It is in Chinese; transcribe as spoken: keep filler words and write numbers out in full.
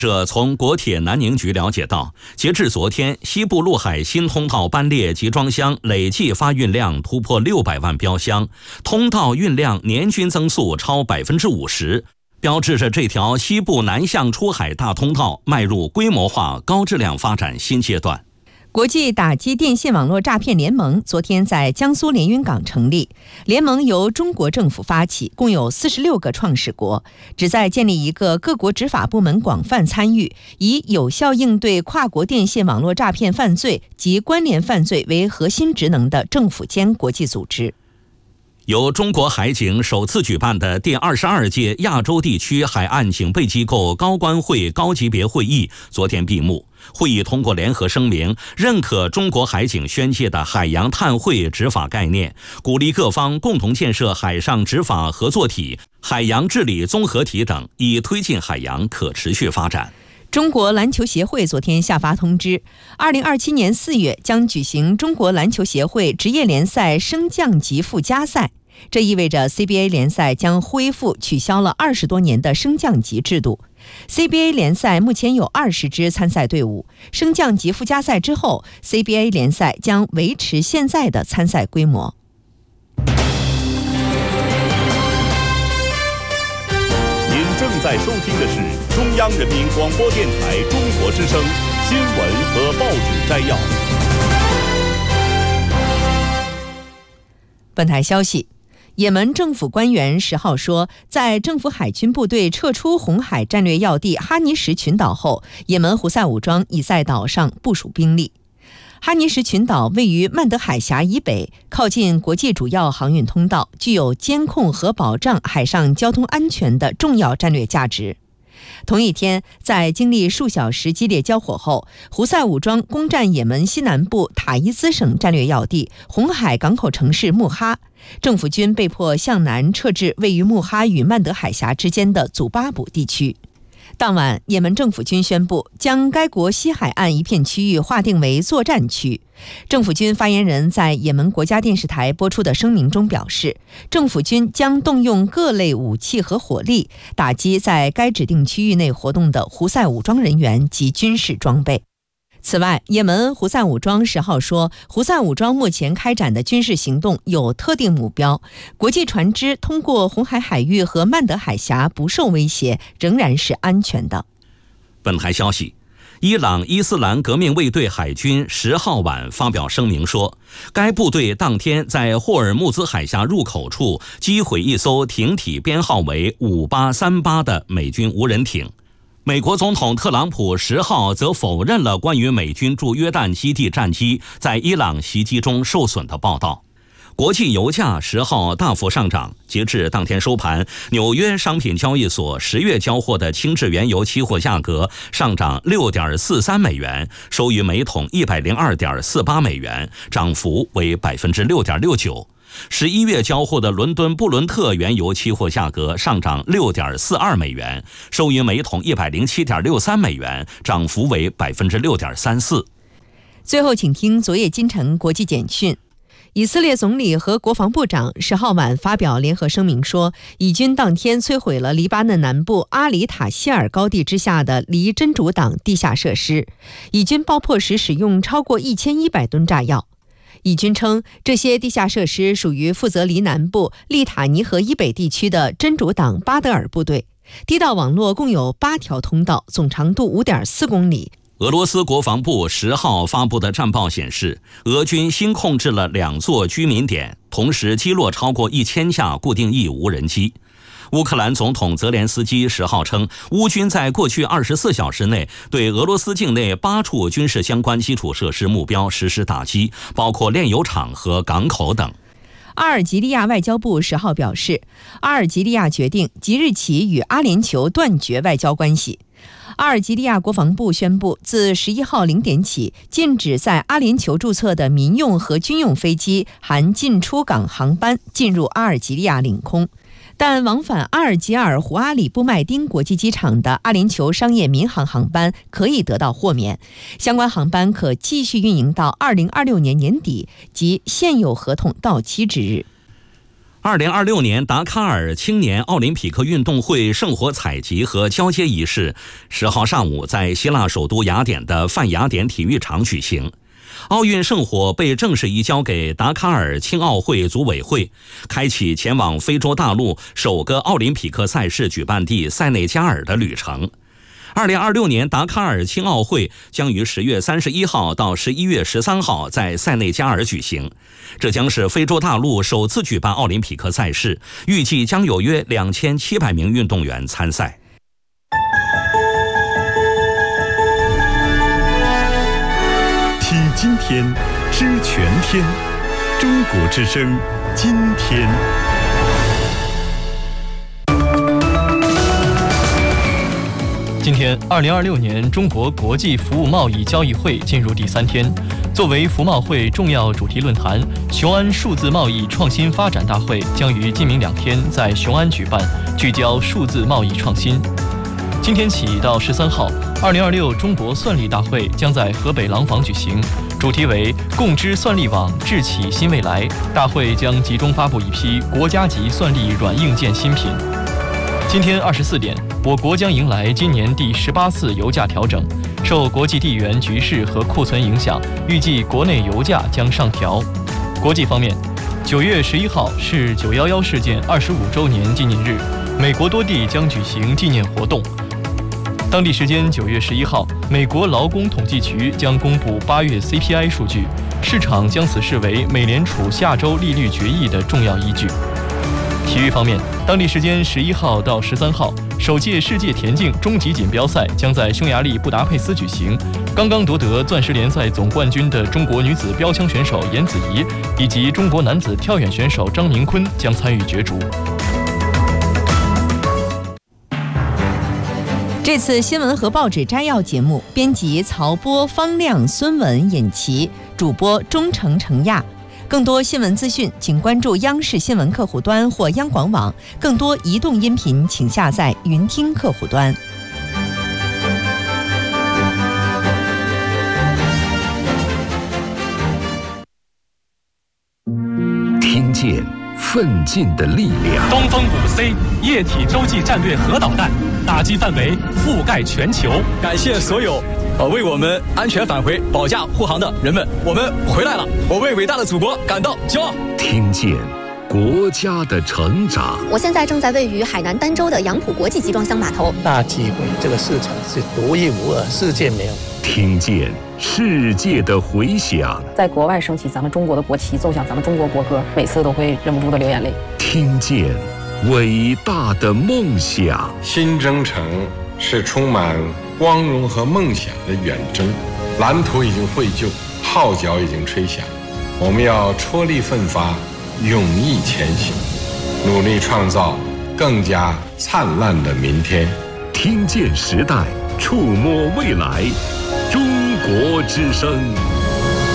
这从国铁南宁局了解到，截至昨天，西部陆海新通道班列集装箱累计发运量突破六百万标箱，通道运量年均增速超百分之五十，标志着这条西部南向出海大通道迈入规模化、高质量发展新阶段。 国际打击电信网络诈骗联盟昨天在江苏连云港成立，联盟由中国政府发起，共有四十六个创始国，旨在建立一个各国执法部门广泛参与，以有效应对跨国电信网络诈骗犯罪及关联犯罪为核心职能的政府间国际组织。 由中国海警首次举办的第二十二届亚洲地区海岸警备机构高官会高级别会议昨天闭幕。会议通过联合声明，认可中国海警宣介的海洋碳汇执法概念，鼓励各方共同建设海上执法合作体、海洋治理综合体等，以推进海洋可持续发展。 中国篮球协会昨天下发通知，二零二七年四月将举行中国篮球协会职业联赛升降级附加赛。这意味着 C B A 联赛将恢复取消了二十多年的升降级制度。C B A 联赛目前有二十支参赛队伍，升降级附加赛之后 ，C B A 联赛将维持现在的参赛规模。 您正在收听的是中央人民广播电台中国之声新闻和报纸摘要。 本台消息。也门政府官员十号说，在政府海军部队撤出红海战略要地哈尼什群岛后，也门胡塞武装已在岛上部署兵力。哈尼什群岛位于曼德海峡以北，靠近国际主要航运通道，具有监控和保障海上交通安全的重要战略价值。同一天，在经历数小时激烈交火后，胡塞武装攻占也门西南部塔伊兹省战略要地红海港口城市穆哈，政府军被迫向南撤至位于穆哈与曼德海峡之间的祖巴卜地区。当晚，也门政府军宣布将该国西海岸一片区域划定为作战区。政府军发言人在也门国家电视台播出的声明中表示，政府军将动用各类武器和火力，打击在该指定区域内活动的胡塞武装人员及军事装备。此外，也门胡塞武装十号说，胡塞武装目前开展的军事行动有特定目标，国际船只通过红海海域和曼德海峡不受威胁，仍然是安全的。 本台消息，伊朗伊斯兰革命卫队海军十号晚发表声明说，该部队当天在霍尔木兹海峡入口处击毁一艘艇体编号为五八三八的美军无人艇。美国总统特朗普十号则否认了关于美军驻约旦基地战机在伊朗袭击中受损的报道。国际油价十号大幅上涨，截至当天收盘，纽约商品交易所十月交货的轻质原油期货价格上涨 六点四三美元，收于每桶 一百零二点四八美元，涨幅为 百分之六点六九。十一月交货的伦敦布伦特原油期货价格上涨 六点四二美元，收于每桶 一百零七点六三美元，涨幅为 百分之六点三四。 最后请听昨夜今晨国际简讯。以色列总理和国防部长十号晚发表联合声明说，以军当天摧毁了黎巴嫩南部阿里塔希尔高地之下的离真主党地下设施，以军爆破时使用超过一千一百吨炸药。以军称，这些地下设施属于负责黎南部利塔尼河以北地区的真主党巴德尔部队。地道网络共有八条通道，总长度 五点四公里。 俄罗斯国防部十号发布的战报显示，俄军新控制了两座居民点，同时击落超过一千架固定翼无人机。乌克兰总统泽连斯基十号称，乌军在过去二十四小时内对俄罗斯境内八处军事相关基础设施目标实施打击，包括炼油厂和港口等。 阿尔及利亚外交部十号表示，阿尔及利亚决定即日起与阿联酋断绝外交关系。阿尔及利亚国防部宣布，自十一号零点起，禁止在阿联酋注册的民用和军用飞机含进出港航班进入阿尔及利亚领空。但往返阿尔及尔胡阿里布麦丁国际机场的阿联酋商业民航航班可以得到豁免，相关航班可继续运营到二零二六年年底及现有合同到期之日。 二零二六年达喀尔青年奥林匹克运动会圣火采集和交接仪式十号上午在希腊首都雅典的泛雅典体育场举行。奥运圣火被正式移交给达喀尔青奥会组委会，开启前往非洲大陆首个奥林匹克赛事举办地塞内加尔的旅程。二零二六年达喀尔青奥会将于十月三十一号到十一月十三号在塞内加尔举行，这将是非洲大陆首次举办奥林匹克赛事，预计将有约两千七百名运动员参赛。 听今天，知全天，中国之声，今天。 今天，二零二六年中国国际服务贸易交易会进入第三天。作为服贸会重要主题论坛，雄安数字贸易创新发展大会将于今明两天在雄安举办，聚焦数字贸易创新。今天起到十三号，二零二六中国算力大会将在河北廊坊举行，主题为“共知算力网，智启新未来”。大会将集中发布一批国家级算力软硬件新品。今天二十四点，我国将迎来今年第十八次油价调整。受国际地缘局势和库存影响，预计国内油价将上调。国际方面，九月十一号是九一一事件二十五周年纪念日，美国多地将举行纪念活动。当地时间九月十一号，美国劳工统计局将公布八月 C P I 数据，市场将此视为美联储下周利率决议的重要依据。体育方面，当地时间十一号到十三号，首届世界田径终极锦标赛将在匈牙利布达佩斯举行。刚刚夺得钻石联赛总冠军的中国女子标枪选手严子怡以及中国男子跳远选手张宁坤将参与角逐。 这次新闻和报纸摘要节目，编辑曹波、方亮、孙文、尹琪，主播钟诚、程亚。更多新闻资讯，请关注央视新闻客户端或央广网。更多移动音频，请下载云听客户端。 听见奋进的力量。 东风五 C 液体洲际战略核导弹打击范围覆盖全球。 感谢所有呃，为我们安全返回、保驾护航的人们，我们回来了！我为伟大的祖国感到骄傲。 听见国家的成长。 我现在正在位于海南儋州的杨浦国际集装箱码头。 大机会，这个市场是独一无二，世界没有。 听见世界的回响。 在国外升起咱们中国的国旗，奏响咱们中国国歌，每次都会忍不住的流眼泪。 听见伟大的梦想。 新征程是充满光荣和梦想的远征，蓝图已经绘就，号角已经吹响，我们要踔厉奋发，勇毅前行，努力创造更加灿烂的明天。 听见时代，触摸未来，中国之声。